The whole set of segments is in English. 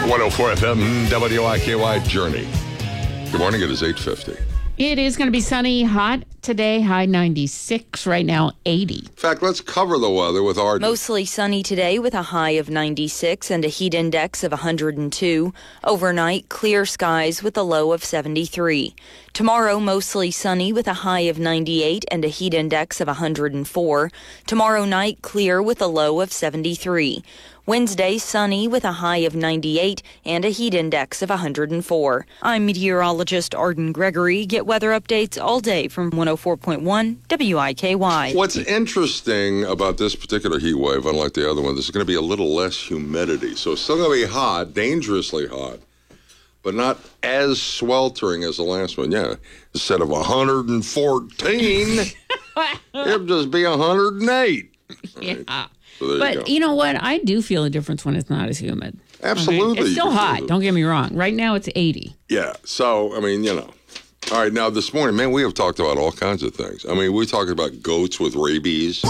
104 FM, WIKY Journey. Good morning, it is 8:50. It is going to be sunny, hot today, high 96, right now 80. In fact, let's cover the weather with our... Mostly sunny today with a high of 96 and a heat index of 102. Overnight, clear skies with a low of 73. Tomorrow, mostly sunny with a high of 98 and a heat index of 104. Tomorrow night, clear with a low of 73. Wednesday, sunny with a high of 98 and a heat index of 104. I'm meteorologist Arden Gregory. Get weather updates all day from 104.1 WIKY. What's interesting about this particular heat wave, unlike the other one, there's going to be a little less humidity. So it's still going to be hot, dangerously hot, but not as sweltering as the last one. Yeah, instead of 114, it'll just be 108. Yeah. So but you know what? I do feel a difference when it's not as humid. Absolutely. Okay? It's still hot. Don't get me wrong. Right now it's 80. Yeah. So, I mean, you know. All right. Now, this morning, man, we have talked about all kinds of things. I mean, we're talking about goats with rabies.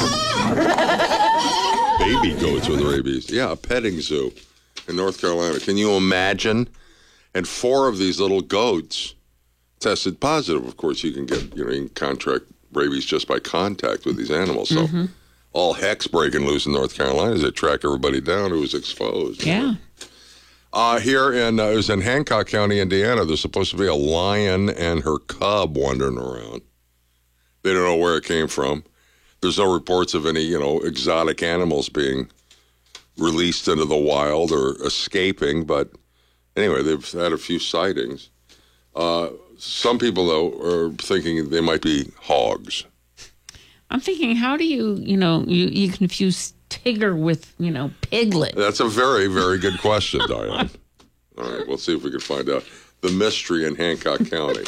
Baby goats with rabies. Yeah, a petting zoo in North Carolina. Can you imagine? And 4 of these little goats tested positive. Of course, you can get, you can contract rabies just by contact with these animals. So. Mm-hmm. All heck's breaking loose in North Carolina as they track everybody down who was exposed. Yeah. Here it was in Hancock County, Indiana, there's supposed to be a lion and her cub wandering around. They don't know where it came from. There's no reports of any, exotic animals being released into the wild or escaping. But anyway, they've had a few sightings. Some people, though, are thinking they might be hogs. I'm thinking, how do you confuse Tigger with, Piglet? That's a very, very good question, Diane. All right, we'll see if we can find out the mystery in Hancock County.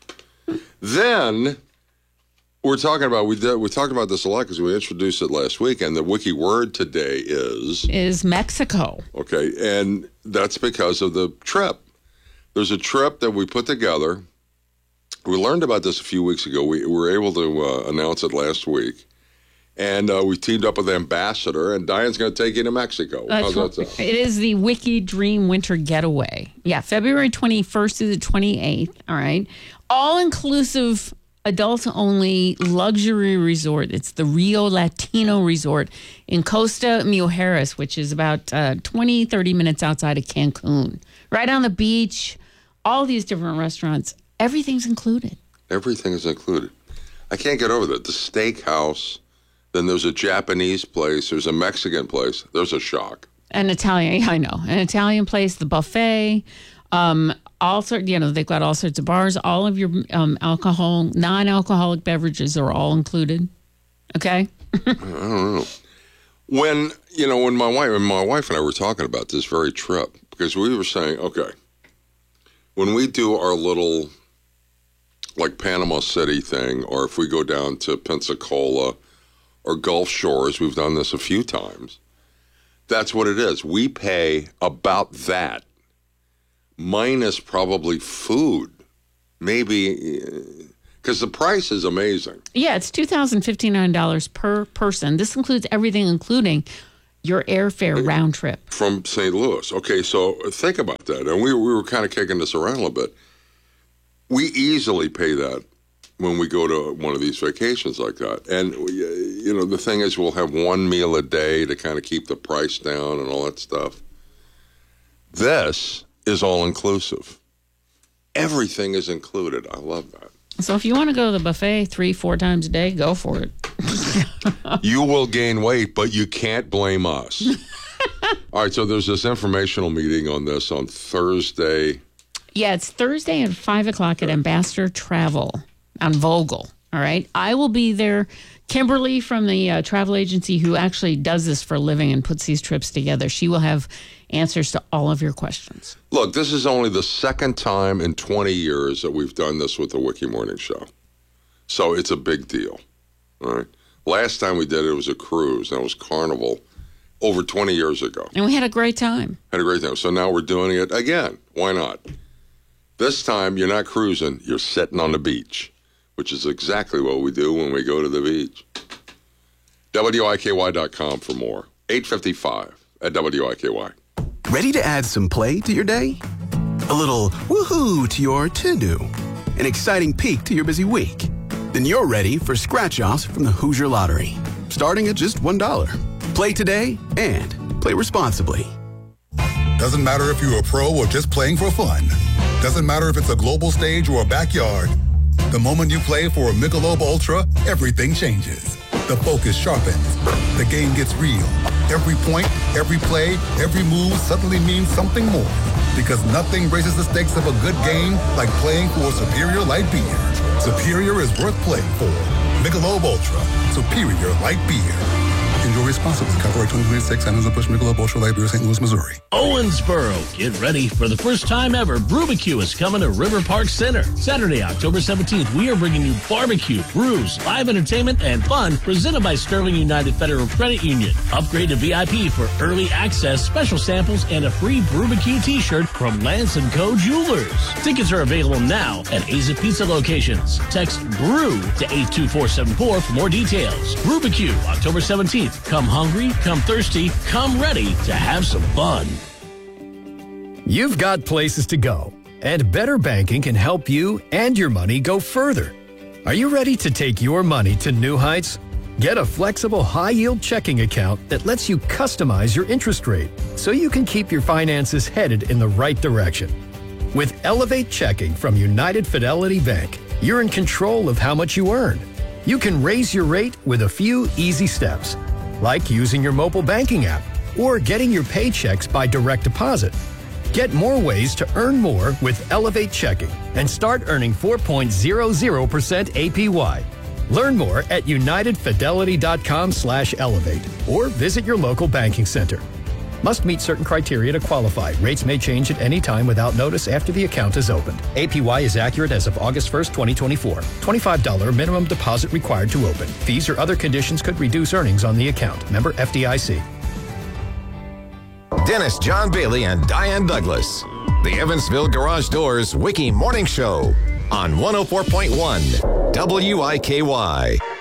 Then we're talking about, we talked about this a lot because we introduced it last week, and the wiki word today is Mexico. Okay, and that's because of the trip. There's a trip that we put together. We learned about this a few weeks ago. We were able to announce it last week. And we teamed up with Ambassador, and Diane's going to take you to Mexico. How's that sound? It is the Wiki Dream Winter Getaway. Yeah, February 21st to the 28th, all right? All-inclusive, adults-only luxury resort. It's the Rio Latino Resort in Costa Mujeres, which is about 20, 30 minutes outside of Cancun. Right on the beach, all these different restaurants. Everything's included. Everything is included. I can't get over that. The steakhouse, then there's a Japanese place, there's a Mexican place. There's a shock. An Italian, I know. An Italian place, the buffet, all sorts, they've got all sorts of bars. All of your non-alcoholic beverages are all included. Okay? I don't know. When my wife and I were talking about this very trip, because we were saying, okay, when we do our little like Panama City thing, or if we go down to Pensacola or Gulf Shores, we've done this a few times. That's what it is. We pay about that, minus probably food, maybe, because the price is amazing. Yeah, it's $2,059 per person. This includes everything, including your airfare round trip. From St. Louis. Okay, so think about that. And we were kind of kicking this around a little bit. We easily pay that when we go to one of these vacations like that. And, the thing is, we'll have one meal a day to kind of keep the price down and all that stuff. This is all-inclusive. Everything is included. I love that. So if you want to go to the buffet 3-4 times a day, go for it. You will gain weight, but you can't blame us. All right, so there's this informational meeting on this on Thursday. Yeah, it's Thursday at 5 o'clock at Ambassador Travel on Vogel. All right. I will be there. Kimberly from the travel agency who actually does this for a living and puts these trips together, she will have answers to all of your questions. Look, this is only the second time in 20 years that we've done this with the Wiki Morning Show. So it's a big deal. All right. Last time we did it was a cruise, and it was Carnival over 20 years ago. And we had a great time. So now we're doing it again. Why not? This time, you're not cruising, you're sitting on the beach, which is exactly what we do when we go to the beach. WIKY.com for more. 8:55 at WIKY. Ready to add some play to your day? A little woohoo to your to-do? An exciting peek to your busy week? Then you're ready for scratch-offs from the Hoosier Lottery, starting at just $1. Play today and play responsibly. Doesn't matter if you're a pro or just playing for fun. Doesn't matter if it's a global stage or a backyard. The moment you play for a Michelob Ultra, everything changes. The focus sharpens. The game gets real. Every point, every play, every move suddenly means something more. Because nothing raises the stakes of a good game like playing for a Superior Light Beer. Superior is worth playing for. Michelob Ultra. Superior Light Beer. Enjoy responsibly. Copyright 2026. Anheuser-Busch Michelob Ultra Light Beer, St. Louis, Missouri. Owensboro, get ready for the first time ever. Brewbecue is coming to River Park Center. Saturday, October 17th, we are bringing you barbecue, brews, live entertainment, and fun presented by Sterling United Federal Credit Union. Upgrade to VIP for early access, special samples, and a free Brewbecue t-shirt from Lance & Co. Jewelers. Tickets are available now at Aza Pizza locations. Text BREW to 82474 for more details. Brewbecue, October 17th. Come hungry, come thirsty, come ready to have some fun. You've got places to go, and Better Banking can help you and your money go further. Are you ready to take your money to new heights? Get a flexible high-yield checking account that lets you customize your interest rate so you can keep your finances headed in the right direction. With Elevate Checking from United Fidelity Bank, you're in control of how much you earn. You can raise your rate with a few easy steps, like using your mobile banking app or getting your paychecks by direct deposit. Get more ways to earn more with Elevate Checking and start earning 4.00% APY. Learn more at unitedfidelity.com/elevate or visit your local banking center. Must meet certain criteria to qualify. Rates may change at any time without notice after the account is opened. APY is accurate as of August 1st, 2024. $25 minimum deposit required to open. Fees or other conditions could reduce earnings on the account. Member FDIC. Dennis John Bailey and Diane Douglas. The Evansville Garage Doors Wiki Morning Show on 104.1 WIKY.